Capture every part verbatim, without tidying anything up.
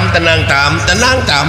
tenang tam tenang tam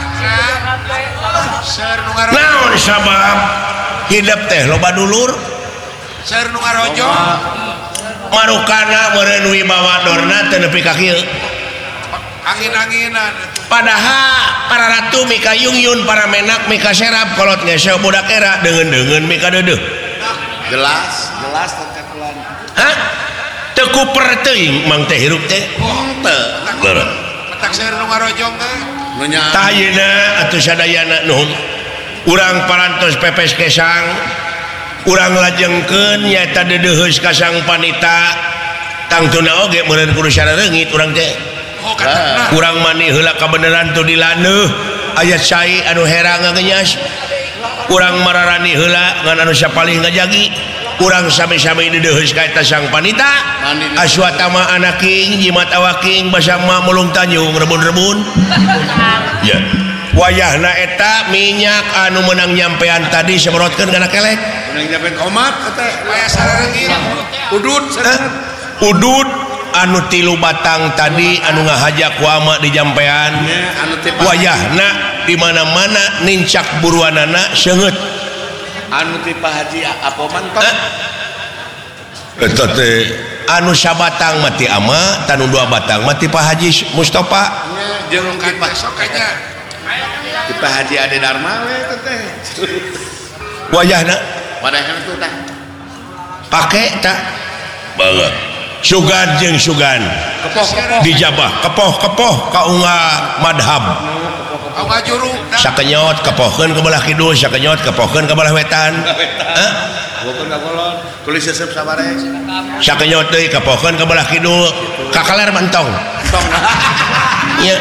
naon sabab hidup teh loba dulur seur nu ngarojo marukana meureun wibawa dorna teu nepi ka kieu angin-anginan padahal para ratu mika yungyun para menak mika serap kolot ngese budak era deungeun-deungeun mika deudeuh jelas jelas tentang hah teu kuper teuing mang teh hirup teh teu petak seur nu ngarojong teh nu nya tah ayeuna atuh sadayana nuhun urang parantos pepes kesang urang lajengkeun nyaeta dedeuheus ka sang panita tangtuna oge meureun kudu sarereungit urang teh oh katana urang mani heula kabeneran tu dilaneuh aya cai anu herang ngagenyas urang mararani heula ngan anu sapalih ngajagi urang sami-sami dedeuheus ka eta sang panita aswatama anaking jimat awaking basama mulung tanjung rebun-rebun ya wayahna eta minyak anu menang nyampean tadi semprotkeun kana kelek menang nyampean komat teh aya sarereungit udud udud anu tilu batang tadi anu ngahajak wama di jampean wayahna di mana-mana nincak buruanana seungeut anu ti Pak Haji apa mantok eta teh anu sabatang mati ama tanu dua batang mati Pak Haji Mustofa jeung ki Pak sokanya ti Pak Haji Ade Dharma we teh wayahna wadahna tuh tah pake tak banget sugan jeung sugan kepoh-kepoh dijabah kepoh-kepoh kaunga madhab kaunga juru sakenyot kepohkeun ke belah kidul sakenyot kepohkeun ke belah wetan heh bukan ka kolot tulis sesep sabare sakenyot deui kepohkeun ke belah kidul ka kaler mentong tong nya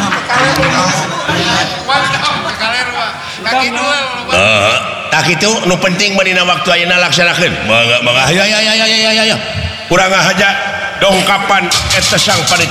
kaler mah kaki dua heeh tah kitu nu penting dina waktu ayeuna laksanakeun bangga bangga ya ya ya ya ya ya urang ngahaja dongkapan eta sang panit